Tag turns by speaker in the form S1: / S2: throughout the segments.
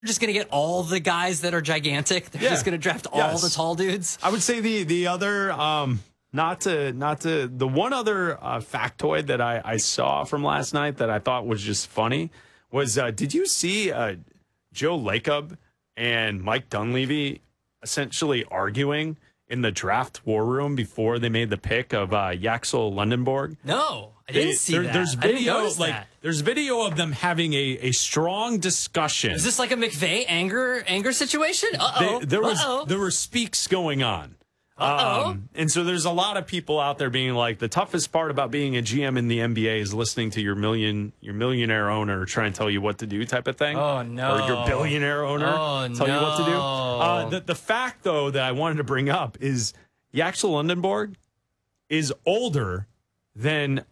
S1: just going to get all the guys that are gigantic. They're just going to draft all the tall dudes.
S2: I would say the other, not to the one other factoid that I saw from last night that I thought was just funny was, did you see Joe Lacob and Mike Dunleavy essentially arguing in the draft war room before they made the pick of Yaxel Lundenborg?
S1: No, I didn't see that.
S2: There's video,
S1: that.
S2: There's video of them having a strong discussion.
S1: Is this like a McVay anger situation?
S2: There were speaks going on. And so there's a lot of people out there being like, the toughest part about being a GM in the NBA is listening to your millionaire owner try and tell you what to do type of thing.
S1: Oh, no.
S2: Or your billionaire owner tell you what to do. The fact, though, that I wanted to bring up is Yaxel Lundenborg is older than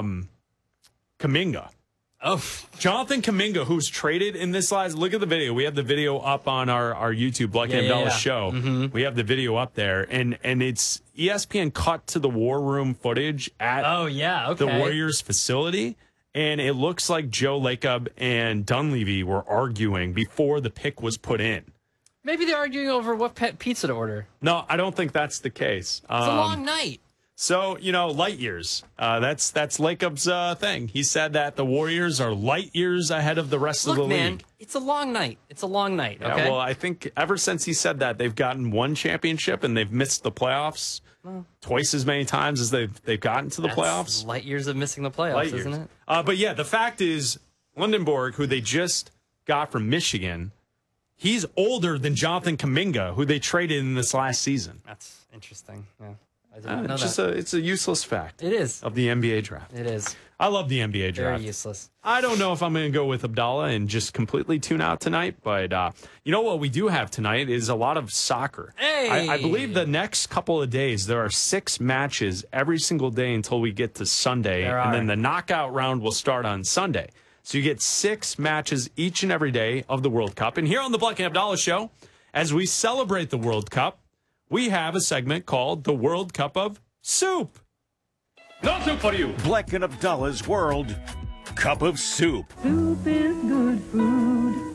S2: Kuminga.
S1: Oh,
S2: Jonathan Kuminga, who's traded in this last, look at the video. We have the video up on our YouTube, Black and Abdallah show.
S1: Mm-hmm.
S2: We have the video up there, and it's ESPN cut to the war room footage at the Warriors facility, and it looks like Joe Lacob and Dunleavy were arguing before the pick was put in.
S1: Maybe they're arguing over what pizza to order.
S2: No, I don't think that's the case.
S1: It's a long night.
S2: So, light years. That's Lacob's thing. He said that the Warriors are light years ahead of the rest of the league.
S1: Man, it's a long night. It's a long night, okay?
S2: Yeah, well, I think ever since he said that, they've gotten one championship and they've missed the playoffs twice as many times as they've gotten to the playoffs.
S1: Light years of missing the playoffs, isn't it?
S2: But yeah, the fact is, Lundenborg, who they just got from Michigan, he's older than Jonathan Kuminga, who they traded in this last season.
S1: That's interesting, yeah. I didn't know that.
S2: It's a useless fact.
S1: It is.
S2: Of the NBA draft.
S1: It is.
S2: I love the NBA draft.
S1: Very useless.
S2: I don't know if I'm going to go with Abdallah and just completely tune out tonight, but you know what we do have tonight is a lot of soccer.
S1: Hey!
S2: I believe the next couple of days there are 6 matches every single day until we get to Sunday, and then the knockout round will start on Sunday. So you get 6 matches each and every day of the World Cup. And here on the Black and Abdallah Show, as we celebrate the World Cup, we have a segment called the World Cup of Soup.
S3: No soup for you. Black and Abdallah's World Cup of Soup.
S4: Soup is good food.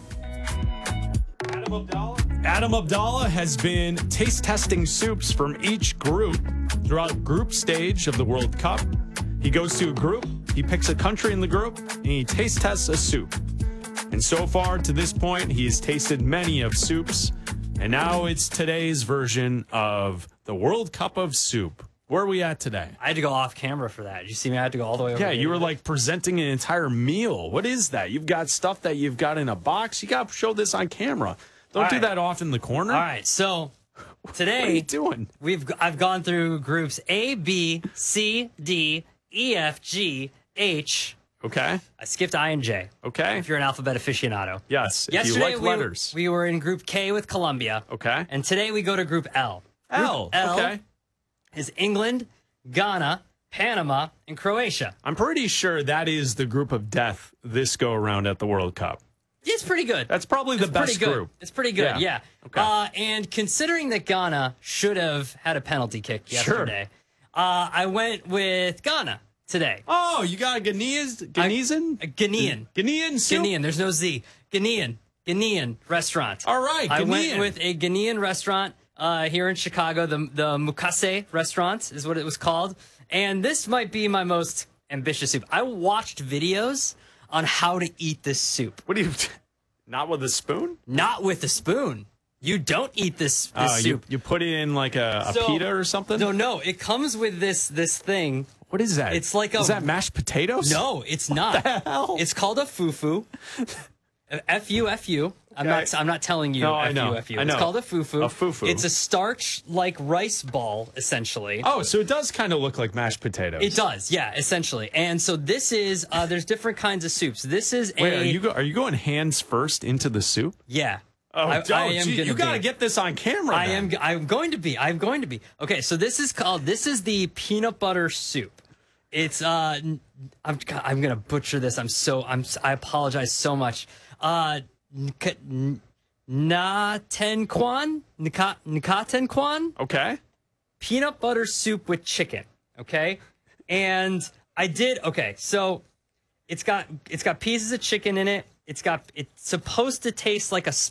S2: Adam Abdallah has been taste testing soups from each group throughout group stage of the World Cup. He goes to a group, he picks a country in the group, and he taste tests a soup. And so far to this point, he has tasted many of soups. And now it's today's version of the World Cup of Soup. Where are we at today?
S1: I had to go off camera for that. Did you see me? I had to go all the way over.
S2: Yeah, you were like presenting an entire meal. What is that? You've got stuff that you've got in a box. You got to show this on camera. Don't do that off in the corner.
S1: All right, so today
S2: what are you doing?
S1: I've gone through groups A, B, C, D, E, F, G, H.
S2: Okay.
S1: I skipped I and J.
S2: Okay.
S1: If you're an alphabet aficionado.
S2: Yes. If
S1: Yesterday,
S2: you like letters.
S1: We were in group K with Colombia.
S2: Okay.
S1: And today we go to group L.
S2: L. Okay.
S1: Is England, Ghana, Panama, and Croatia.
S2: I'm pretty sure that is the group of death this go around at the World Cup.
S1: It's pretty good.
S2: That's probably the best group.
S1: It's pretty good, yeah.
S2: Okay.
S1: And considering that Ghana should have had a penalty kick yesterday, I went with Ghana today.
S2: Oh, you got a Ghanaian soup?
S1: Ghanaian soup? Ghanaian, there's no Z. Ghanaian restaurant.
S2: All right,
S1: I went with a Ghanaian restaurant here in Chicago. The Mukase restaurant is what it was called. And this might be my most ambitious soup. I watched videos on how to eat this soup.
S2: What do you... Not with a spoon?
S1: Not with a spoon. You don't eat this soup.
S2: You put it in like a pita or something?
S1: No. It comes with this thing.
S2: What is that?
S1: It's like
S2: Is that mashed potatoes?
S1: No, it's not.
S2: What the hell?
S1: It's called a fufu. F-U-F-U.
S2: Okay.
S1: I'm not telling you.
S2: No,
S1: F-U-F-U.
S2: I know.
S1: It's called a fufu.
S2: A fufu.
S1: It's a starch-like rice ball, essentially.
S2: Oh, so it does kind of look like mashed potatoes.
S1: It does, yeah, essentially. And so this is, there's different kinds of soups. This is
S2: Wait, are you going hands first into the soup?
S1: Yeah.
S2: Oh, you got to get this on camera.
S1: I'm going to be. Okay, so this is the peanut butter soup. It's I'm gonna butcher this. I apologize so much. Nikatenkwan.
S2: Okay.
S1: Peanut butter soup with chicken. Okay, and I did. Okay, so it's got pieces of chicken in it. It's supposed to taste like a